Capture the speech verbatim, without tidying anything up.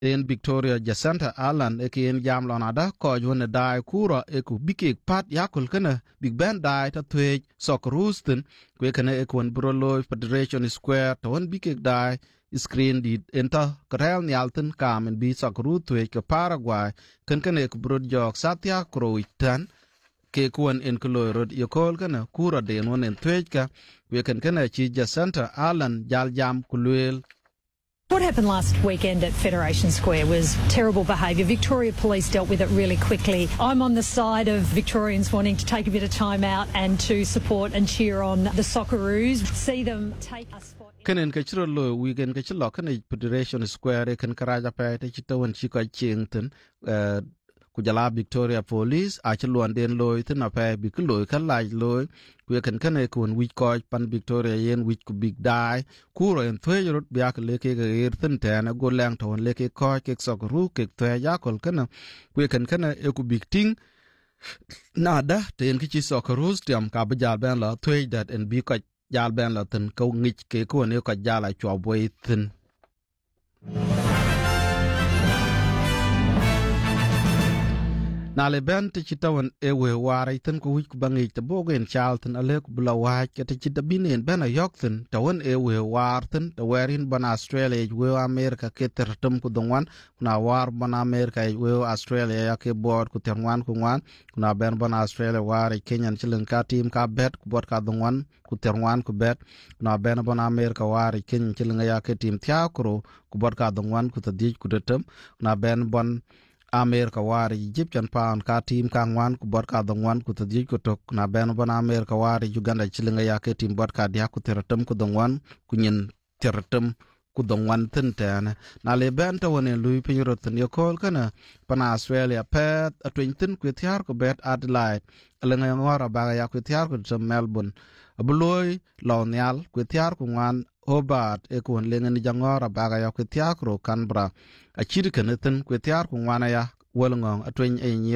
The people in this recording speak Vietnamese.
in Victoria Jacinta Allen ekin jam lonada ko jone dai kura eku bikik pat yakul kana big band dai ta thwej Socceroos-tin kwe kana ekon brolo Federation Square ton bikik dai screen di enta karel nyaltin kamen bi Socceroos thwej ke Paraguay kan kana ek brod jok satya kroitan ke kuan en kloy rod yokol kana kura den won en thwej ka kwe kan kana chi Jacinta Allen jal jam kulwel. What happened last weekend at Federation Square was terrible behaviour. Victoria Police dealt with it really quickly. I'm on the side of Victorians wanting to take a bit of time out and to support and cheer on the Socceroos, see them take a spot. Kanen ka chiro lo weekend ka chilo kan Federation Square kan karaja pa te chitawan chiko chingten kujala Victoria Police a chilwan den loy tin apa bi kloy kan laj loy ku kan kan e kun wich ko pan Victoria yen wich ku big dai ku ro en thwe rut byak leke ga er tin tan go lang ton leke ko ke Socceroo ke thwe ya kol kan ku kan kan e ku big ting nada ten ki chi Socceroos tiam ka ba jal ben la thwe that en bi ko jal ben la tin ko ngich ke ko ne ko jala chwa boy tin. Na le ben te chitawan ewe ware ten ko wich bangi te bogen chalten ale ko bla wach ke te chita binen ben a yokten tawan ewe warten te werin ban Australia we America ke tertum ku dongwan na war ban America we Australia ya ke board ku terwan ku ngwan na ben ban Australia ware Kenyan chilen ka team ka bet ku bot ka dongwan ku terwan ku bet na ben ban America ware Kenyan chilen ya ke team tiakro ku bot ka dongwan ku tadij ku detem na ben ban America wari Egyptian pound ka team ka ngwan ku bot ka dongwan ku tadij ku tok na ben bon America wari Uganda chilinga ya ke team bot ka dia ku teratem ku dongwan ku nyin teratem ku dongwan tentana na le ben to wonen lui pinro ten yokol kana pana Australia pet atwin tin ku tiar ku bet Adelaide alenga ngora ba ya ku tiar ku Melbourne abuloy lawnyal ku tiar ku ngwan Hobart e kun lengen jangora baga ya ku tiar ku Canberra a chirkan ten ku tiar ku ngwana ya wolngong atwin e